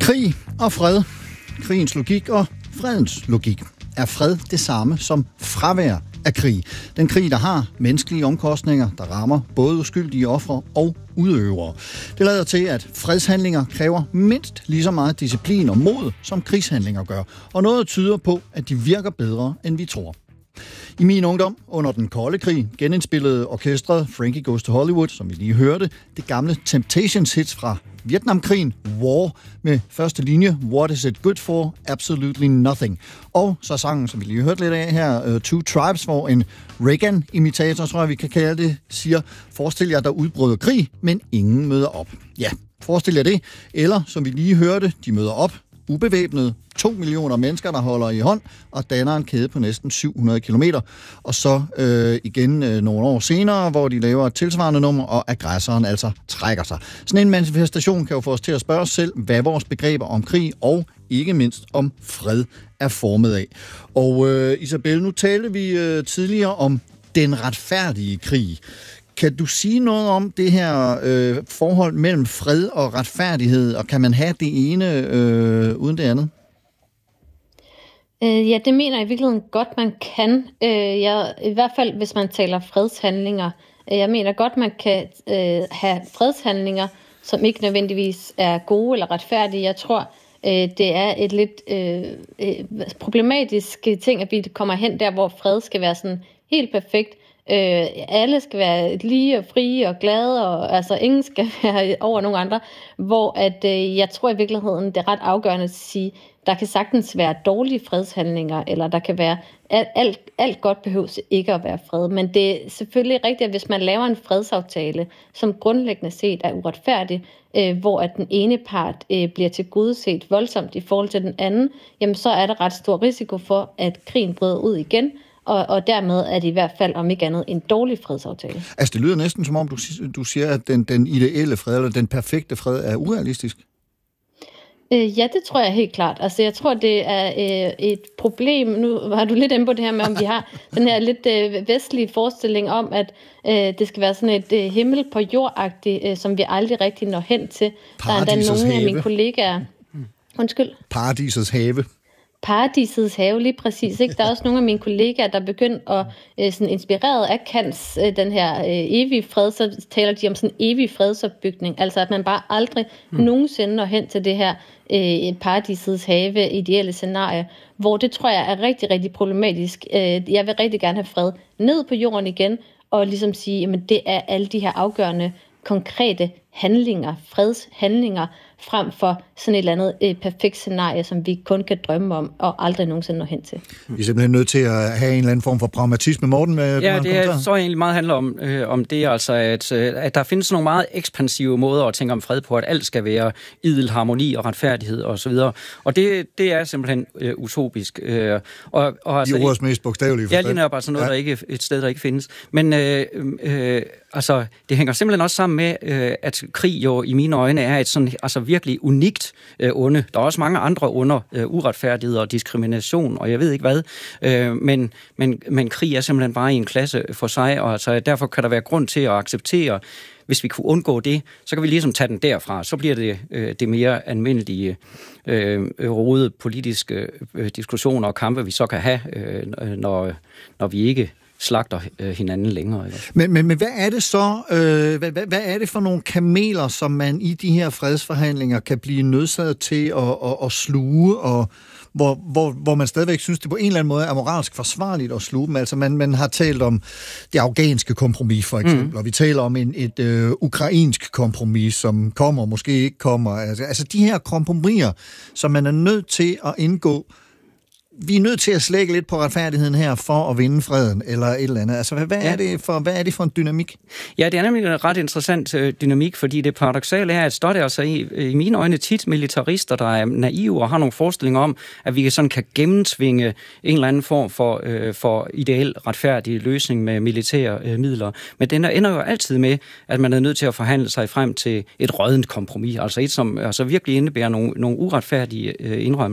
Krig og fred. Krigens logik og fredens logik. Er fred det samme som fravær af krig? Den krig, der har menneskelige omkostninger, der rammer både uskyldige ofre og udøvere. Det lader til, at fredshandlinger kræver mindst lige så meget disciplin og mod, som krigshandlinger gør. Og noget tyder på, at de virker bedre, end vi tror. I min ungdom, under den kolde krig, genindspillede orkestret Frankie Goes to Hollywood, som vi lige hørte, det gamle Temptations hits fra Vietnamkrigen, War, med første linje, What is it good for? Absolutely nothing. Og så sangen, som vi lige hørte lidt af her, Two Tribes, hvor en Reagan-imitator, tror jeg vi kan kalde det, siger, forestil jer, der udbryder krig, men ingen møder op. Ja, forestil jer det. Eller, som vi lige hørte, de møder op, ubevæbnet, 2 millioner mennesker, der holder i hånd og danner en kæde på næsten 700 kilometer. Og så igen nogle år senere, hvor de laver et tilsvarende nummer, og aggressoren altså trækker sig. Sådan en manifestation kan jo få os til at spørge os selv, hvad vores begreber om krig og ikke mindst om fred er formet af. Og Isabelle, nu talte vi tidligere om den retfærdige krig. Kan du sige noget om det her forhold mellem fred og retfærdighed, og kan man have det ene uden det andet? Ja, det mener jeg i virkeligheden godt, man kan. I hvert fald, hvis man taler fredshandlinger. Jeg mener godt, man kan have fredshandlinger, som ikke nødvendigvis er gode eller retfærdige. Jeg tror, det er et lidt problematisk ting, at vi kommer hen der, hvor fred skal være sådan helt perfekt. Alle skal være lige og frie og glade, og altså ingen skal være over nogen andre, hvor at jeg tror i virkeligheden, det er ret afgørende at sige, der kan sagtens være dårlige fredshandlinger, eller der kan være alt godt behøves ikke at være fred, men det er selvfølgelig rigtigt, at hvis man laver en fredsaftale, som grundlæggende set er uretfærdig, hvor at den ene part bliver tilgodeset voldsomt i forhold til den anden, jamen så er der ret stor risiko for, at krigen bryder ud igen, og dermed er det i hvert fald, om ikke andet, en dårlig fredsaftale. Altså, det lyder næsten som om, du siger, at den ideelle fred, eller den perfekte fred, er urealistisk. Ja, det tror jeg helt klart. Altså, jeg tror, det er et problem. Nu har du lidt inde på det her med, om vi har den her lidt vestlige forestilling om, at det skal være sådan et himmel på jord-agtigt, som vi aldrig rigtig når hen til. Der er endda nogle af mine kollegaer... Undskyld? Paradisets have. Paradisets have, lige præcis. Ikke? Der er også nogle af mine kollegaer, der er begyndt at sådan inspireret af Kants den her evige fred, så taler de om sådan en evig fredsopbygning. Altså at man bare aldrig nogensinde når hen til det her paradisets have ideelle scenarie, hvor det tror jeg er rigtig, rigtig problematisk. Jeg vil rigtig gerne have fred ned på jorden igen, og ligesom sige, jamen det er alle de her afgørende konkrete handlinger, fredshandlinger, frem for sådan et eller andet perfekt scenarie, som vi kun kan drømme om, og aldrig nogensinde nå hen til. Vi er simpelthen nødt til at have en eller anden form for pragmatisme. Morten, ja, det er så egentlig meget handler om det, altså at der findes nogle meget ekspansive måder at tænke om fred på, at alt skal være idel harmoni og retfærdighed og så videre. Og det er simpelthen utopisk. Og altså, i ordets mest bogstavelige forstand. Ja, det er bare sådan noget, der ikke et sted, der ikke findes. Men altså, det hænger simpelthen også sammen med, at krig jo i mine øjne er et sådan altså virkelig unikt onde. Der er også mange andre onder, uretfærdighed og diskrimination, og jeg ved ikke hvad, men krig er simpelthen bare i en klasse for sig, og altså, derfor kan der være grund til at acceptere, hvis vi kunne undgå det, så kan vi ligesom tage den derfra. Så bliver det mere almindelige rodede politiske diskussioner og kampe, vi så kan have, når vi ikke slagter hinanden længere. Men hvad er det så, hvad er det for nogle kameler, som man i de her fredsforhandlinger kan blive nødsaget til at sluge, og hvor man stadigvæk synes, det på en eller anden måde er moralsk forsvarligt at sluge dem? Altså man har talt om det afghanske kompromis, for eksempel, og vi taler om et ukrainsk kompromis, som kommer, måske ikke kommer. Altså de her kompromiser, som man er nødt til at indgå. Vi er nødt til at slække lidt på retfærdigheden her for at vinde freden, eller et eller andet. Altså, hvad er det for en dynamik? Ja, det er nemlig en ret interessant dynamik, fordi det paradoksale er, at står der altså i mine øjne tit militarister, der er naive og har nogle forestillinger om, at vi sådan kan gennemtvinge en eller anden form for ideel retfærdig løsning med militære midler. Men den ender jo altid med, at man er nødt til at forhandle sig frem til et råddent kompromis, altså et, som altså virkelig indebærer nogle uretfærdige indrømmelser.